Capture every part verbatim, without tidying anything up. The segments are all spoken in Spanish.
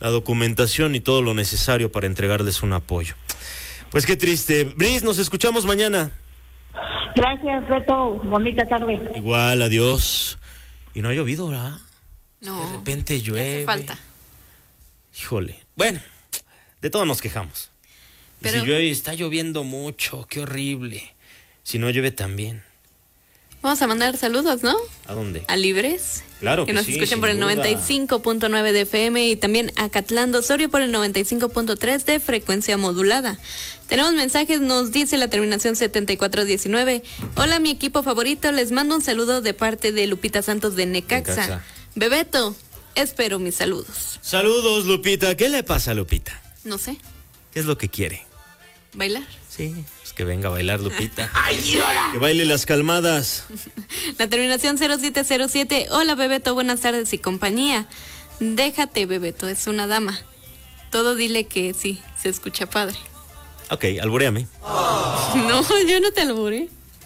la documentación y todo lo necesario para entregarles un apoyo. Pues qué triste. Bris, nos escuchamos mañana. Gracias, Beto. Bonita tarde. Igual, adiós. Y no ha llovido, ¿verdad? No. De repente llueve. Hace falta. Híjole. Bueno, de todo nos quejamos. Pero... Si llueve, está lloviendo mucho, qué horrible. Si no llueve también. Vamos a mandar saludos, ¿no? ¿A dónde? A Libres. Claro que Que nos sí, escuchen sin por el duda. noventa y cinco punto nueve de F M y también a Catlán Osorio por el noventa y cinco punto tres de frecuencia modulada. Tenemos mensajes, nos dice la terminación setenta y cuatro diecinueve. Hola, mi equipo favorito, les mando un saludo de parte de Lupita Santos de Necaxa. Necaxa. Bebeto, espero mis saludos. Saludos, Lupita. ¿Qué le pasa a Lupita? No sé, ¿Qué es lo que quiere? ¿bailar? Sí, pues que venga a bailar, Lupita. Que baile las calmadas. La terminación cero siete cero siete. Hola, Bebeto, buenas tardes y compañía. Déjate, Bebeto, es una dama. Todo dile que sí, se escucha padre. Ok, alburéame. No, yo no te alburé.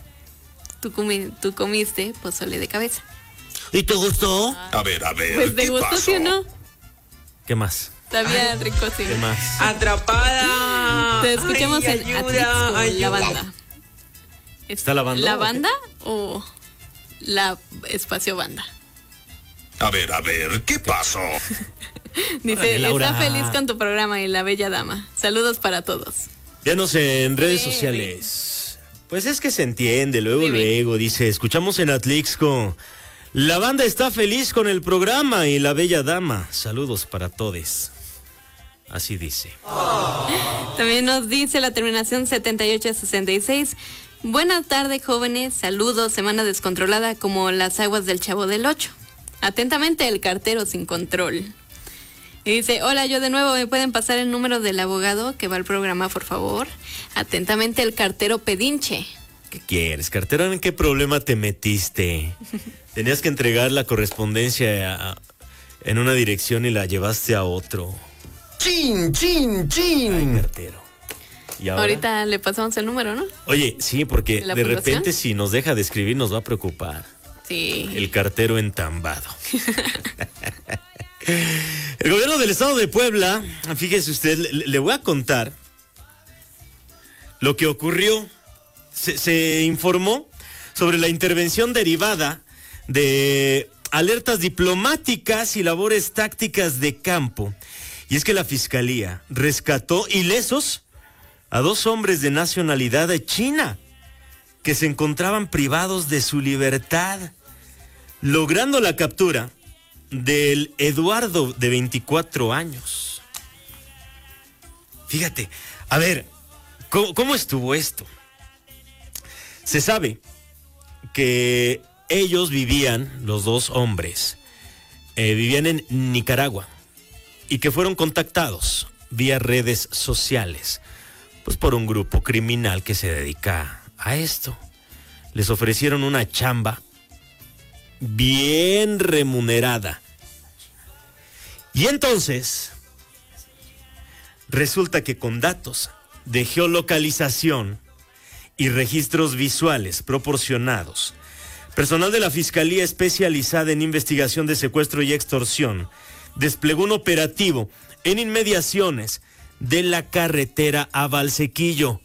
Tú, comi- tú comiste pozole de cabeza. ¿Y te gustó? A ver, a ver. Pues te ¿qué gustó, pasó? ¿sí o no? ¿Qué más? Sabía rico, sí. ¿Qué más? Atrapada. Te escuchamos Ay, en ayuda, Atlixco, ayuda. la banda. ¿Está la banda? ¿La o qué? banda o la espacio banda? A ver, a ver, ¿qué pasó? Dice, Órale, Laura. está feliz con tu programa y la bella dama. Saludos para todos. Véanos en redes Sí, sociales. Pues es que se entiende, luego, Muy bien. luego, dice, escuchamos en Atlixco. La banda está feliz con el programa y la bella dama. Saludos para todos. Así dice. También nos dice la terminación setenta y ocho sesenta y seis. Buenas tardes, jóvenes. Saludos, semana descontrolada como las aguas del Chavo del Ocho. Atentamente, el cartero sin control. Y dice, hola, yo de nuevo, ¿me pueden pasar el número del abogado que va al programa, por favor? Atentamente, el cartero pedinche. ¿Qué quieres, cartero? ¿En qué problema te metiste? Tenías que entregar la correspondencia a- en una dirección y la llevaste a otro. ¡Chin, chin, chin! Cartero. ¿Y ahora? Ahorita le pasamos el número, ¿no? Oye, sí, porque ¿De la de fundación? repente si nos deja de escribir nos va a preocupar. Sí. El cartero entambado. El gobierno del estado de Puebla, fíjese usted, le, le voy a contar lo que ocurrió. Se, se informó sobre la intervención derivada de alertas diplomáticas y labores tácticas de campo. Y es que la fiscalía rescató ilesos a dos hombres de nacionalidad china que se encontraban privados de su libertad, logrando la captura del Eduardo de veinticuatro años. Fíjate, a ver, ¿cómo, cómo estuvo esto? Se sabe que ellos vivían, los dos hombres, eh, vivían en Nicaragua y que fueron contactados vía redes sociales, pues por un grupo criminal que se dedica a esto. Les ofrecieron una chamba bien remunerada. Y entonces, resulta que con datos de geolocalización y registros visuales proporcionados, personal de la Fiscalía Especializada en Investigación de Secuestro y Extorsión desplegó un operativo en inmediaciones de la carretera a Valsequillo.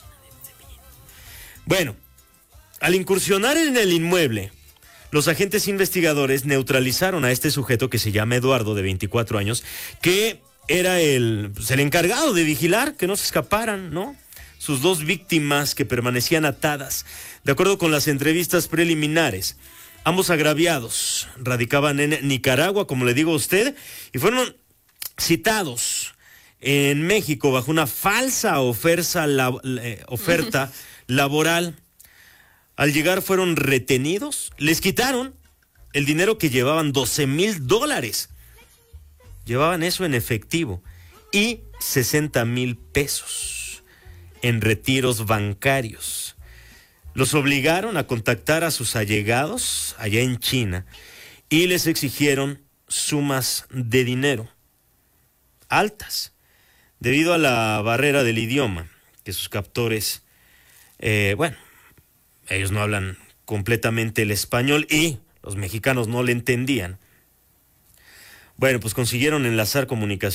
Bueno, al incursionar en el inmueble, los agentes investigadores neutralizaron a este sujeto que se llama Eduardo, de veinticuatro años, que era el, pues, el encargado de vigilar que no se escaparan, ¿no? Sus dos víctimas que permanecían atadas. De acuerdo con las entrevistas preliminares, ambos agraviados radicaban en Nicaragua, como le digo a usted, y fueron citados en México bajo una falsa oferta, la, eh, oferta laboral. Al llegar fueron retenidos, les quitaron el dinero que llevaban, doce mil dólares. Llevaban eso en efectivo y sesenta mil pesos en retiros bancarios. Los obligaron a contactar a sus allegados allá en China y les exigieron sumas de dinero altas debido a la barrera del idioma que sus captores, eh, bueno, ellos no hablan completamente el español y los mexicanos no le entendían. Bueno, pues consiguieron enlazar comunicación